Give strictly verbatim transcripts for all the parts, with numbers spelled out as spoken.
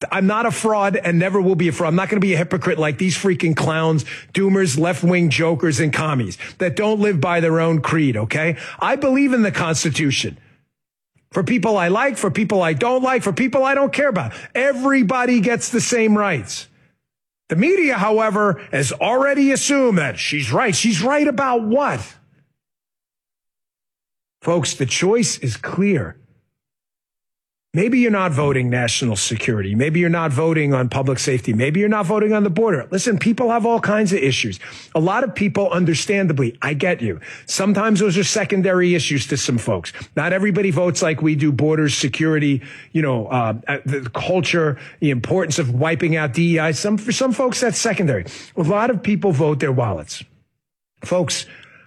I'm not a fraud and never will be a fraud. I'm not going to be a hypocrite like these freaking clowns, doomers, left-wing jokers, and commies that don't live by their own creed, okay? I believe in the Constitution. For people I like, for people I don't like, for people I don't care about. Everybody gets the same rights. The media, however, has already assumed that she's right. She's right about what? Folks, the choice is clear. Maybe you're not voting national security. Maybe you're not voting on public safety. Maybe you're not voting on the border. Listen, people have all kinds of issues. A lot of people, understandably, I get you. Sometimes those are secondary issues to some folks. Not everybody votes like we do. Borders, security, you know, uh, the culture, the importance of wiping out D E I. Some, for some folks, that's secondary. A lot of people vote their wallets. Folks,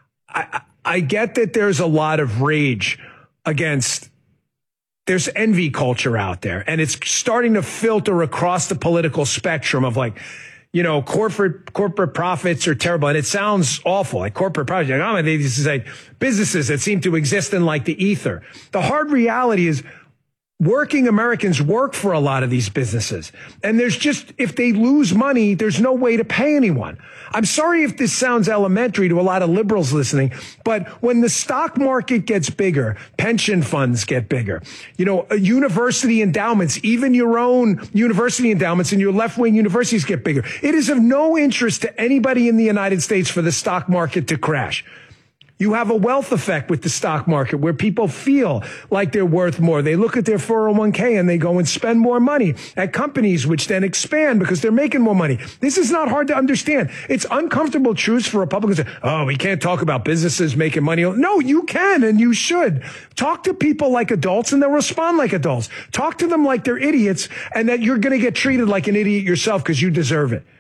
I, I get that there's a lot of rage against There's envy culture out there, and it's starting to filter across the political spectrum of like, you know, corporate corporate profits are terrible. And it sounds awful, like corporate profits. Like, oh, these is like businesses that seem to exist in like the ether. The hard reality is working Americans work for a lot of these businesses. And there's just, if they lose money, there's no way to pay anyone. I'm sorry if this sounds elementary to a lot of liberals listening, but when the stock market gets bigger, pension funds get bigger, you know, university endowments, even your own university endowments and your left-wing universities get bigger. It is of no interest to anybody in the United States for the stock market to crash. You have a wealth effect with the stock market where people feel like they're worth more. They look at their four oh one k and they go and spend more money at companies, which then expand because they're making more money. This is not hard to understand. It's uncomfortable truths for Republicans. Oh, we can't talk about businesses making money. No, you can and you should. Talk to people like adults and they'll respond like adults. Talk to them like they're idiots and that you're going to get treated like an idiot yourself because you deserve it.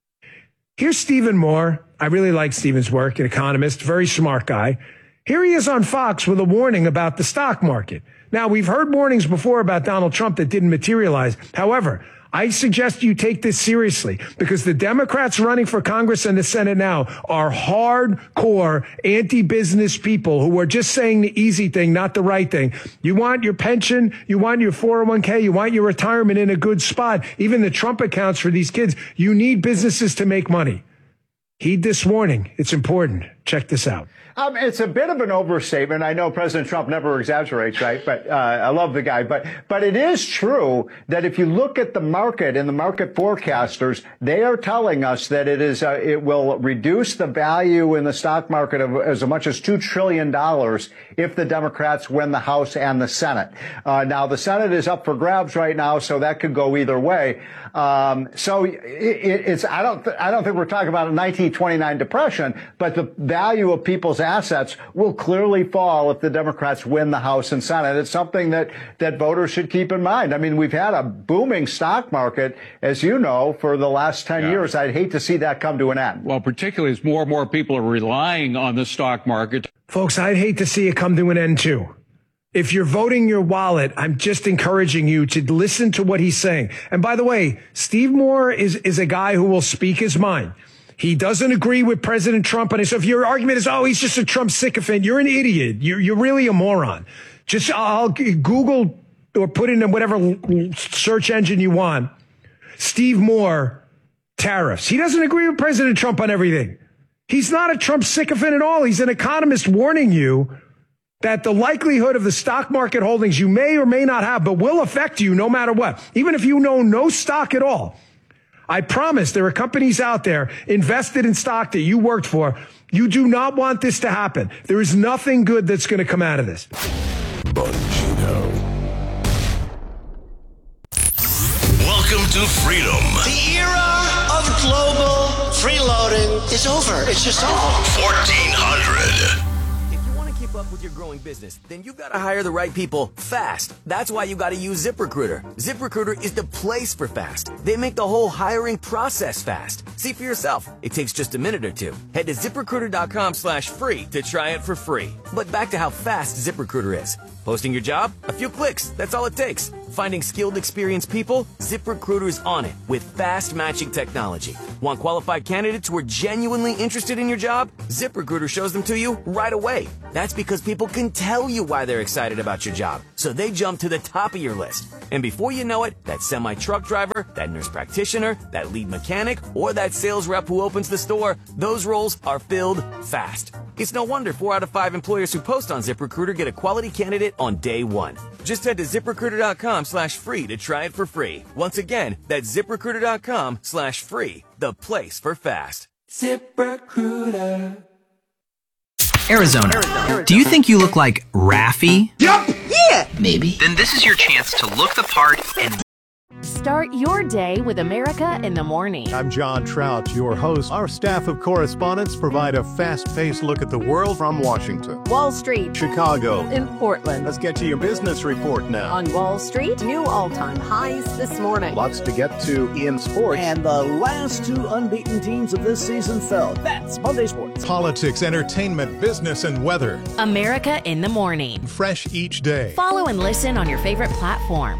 Here's Stephen Moore. I really like Stephen's work, an economist, very smart guy. Here he is on Fox with a warning about the stock market. Now, we've heard warnings before about Donald Trump that didn't materialize. However, I suggest you take this seriously because the Democrats running for Congress and the Senate now are hardcore anti-business people who are just saying the easy thing, not the right thing. You want your pension, you want your four oh one k, you want your retirement in a good spot, even the Trump accounts for these kids. You need businesses to make money. Heed this warning. It's important. Check this out. Um, it's a bit of an overstatement. I know President Trump never exaggerates, right? But uh, I love the guy. But but it is true that if you look at the market and the market forecasters, they are telling us that it is uh, it will reduce the value in the stock market of as much as two trillion dollars if the Democrats win the House and the Senate. Uh, now, the Senate is up for grabs right now, so that could go either way. Um, so it, it's I don't th- I don't think we're talking about a nineteen twenty-nine depression, but the value of people's assets will clearly fall if the Democrats win the House and Senate. It's something that, that voters should keep in mind. I mean, we've had a booming stock market, as you know, for the last ten yeah. years. I'd hate to see that come to an end. Well, particularly as more and more people are relying on the stock market. Folks, I'd hate to see it come to an end, too. If you're voting your wallet, I'm just encouraging you to listen to what he's saying. And by the way, Steve Moore is, is a guy who will speak his mind. He doesn't agree with President Trump. And so if your argument is, oh, he's just a Trump sycophant, you're an idiot. You're, you're really a moron. Just I'll Google or put in whatever search engine you want. Steve Moore, tariffs. He doesn't agree with President Trump on everything. He's not a Trump sycophant at all. He's an economist warning you that the likelihood of the stock market holdings you may or may not have, but will affect you no matter what, even if you know no stock at all. I promise there are companies out there invested in stock that you worked for. You do not want this to happen. There is nothing good that's going to come out of this. Bongino. Welcome to freedom. The era of global freeloading is over. It's just over. fourteen hundred. Up with your growing business, then you've got to hire the right people fast. That's why you got to use ZipRecruiter. ZipRecruiter is the place for fast. They make the whole hiring process fast. See for yourself. It takes just a minute or two. Head to ZipRecruiter.com slash free to try it for free. But back to how fast ZipRecruiter is. Posting your job? A few clicks. That's all it takes. Finding skilled, experienced people? ZipRecruiter's on it with fast matching technology. Want qualified candidates who are genuinely interested in your job? ZipRecruiter shows them to you right away. That's because people can tell you why they're excited about your job, so they jump to the top of your list. And before you know it, that semi-truck driver, that nurse practitioner, that lead mechanic, or that sales rep who opens the store, those roles are filled fast. It's no wonder four out of five employers who post on ZipRecruiter get a quality candidate on day one. Just head to ZipRecruiter.com slash free to try it for free. Once again, that's ZipRecruiter.com slash free, the place for fast. ZipRecruiter. Arizona. Arizona. Do you think you look like Raffi? Yup! Yeah! Maybe. Then this is your chance to look the part and start your day with America in the Morning. I'm John Trout, your host. Our staff of correspondents provide a fast-paced look at the world from Washington, Wall Street, Chicago, in Portland. Let's get to your business report now. On Wall Street, new all-time highs this morning. Lots to get to in sports. And the last two unbeaten teams of this season fell. That's Monday Sports. Politics, entertainment, business, and weather. America in the Morning. Fresh each day. Follow and listen on your favorite platform.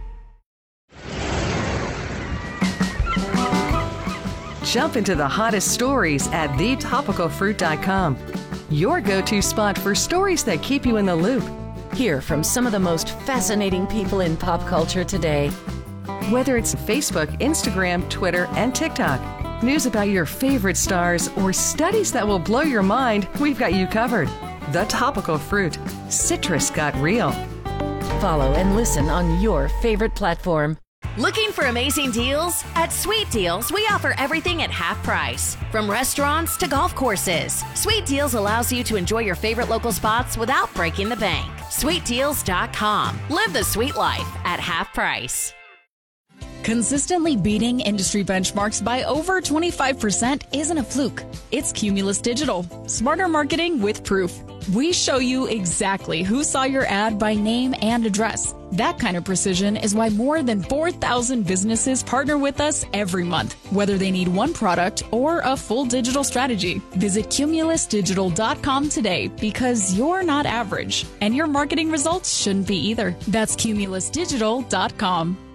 Jump into the hottest stories at the topical fruit dot com. Your go-to spot for stories that keep you in the loop. Hear from some of the most fascinating people in pop culture today. Whether it's Facebook, Instagram, Twitter, and TikTok, news about your favorite stars, or studies that will blow your mind, we've got you covered. The Topical Fruit. Citrus got real. Follow and listen on your favorite platform. Looking for amazing deals? At Sweet Deals, we offer everything at half price. From restaurants to golf courses, Sweet Deals allows you to enjoy your favorite local spots without breaking the bank. sweet deals dot com. Live the sweet life at half price. Consistently beating industry benchmarks by over twenty-five percent isn't a fluke. It's Cumulus Digital. Smarter marketing with proof. We show you exactly who saw your ad by name and address. That kind of precision is why more than four thousand businesses partner with us every month, whether they need one product or a full digital strategy. Visit Cumulus Digital dot com today because you're not average, and your marketing results shouldn't be either. That's Cumulus Digital dot com.